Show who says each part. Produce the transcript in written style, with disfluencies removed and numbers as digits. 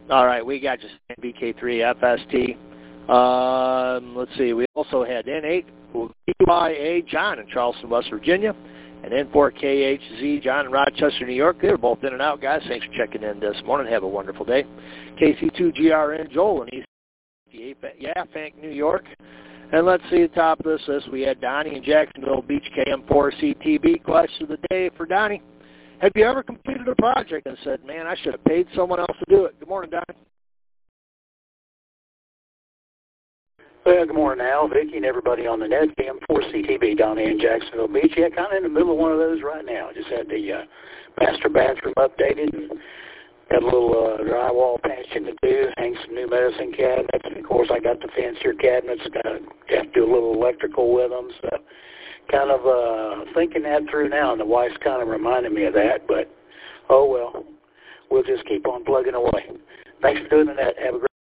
Speaker 1: All right, we got just BK3 FST. Let's see, we also had N8 QIA John in Charleston, West Virginia, and N4KHZ John in Rochester, New York. They're both in and out, guys. Thanks for checking in this morning. Have a wonderful day. KC2GRN Joel in East Yaphank, New York. And let's see, the top of this list, we had Donnie in Jacksonville Beach, KM4CTB. Question of the day for Donnie. Have you ever completed a project and said, man, I should have paid someone else to do it? Good morning, Donnie.
Speaker 2: Well, good morning, Al, Vicki, and everybody on the net. KM4CTB, Donnie in Jacksonville Beach. Yeah, kind of in the middle of one of those right now. Just had the master bathroom updated and got a little drywall patching to do, hang some new medicine cabinets. And, of course, I got the fancier cabinets. Got to do a little electrical with them. So kind of thinking that through now, and the wife's kind of reminding me of that. But, oh, well, we'll just keep on plugging away. Thanks for doing that. Have a great